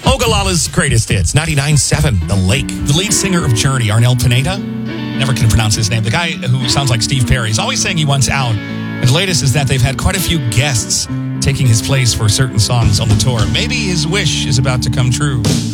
Ogalala's greatest hits, 99.7, The Lake. The lead singer of Journey, Arnel Pineda, never can pronounce his name. The guy who sounds like Steve Perry is always saying he wants out. And the latest is that they've had quite a few guests taking his place for certain songs on the tour. Maybe his wish is about to come true.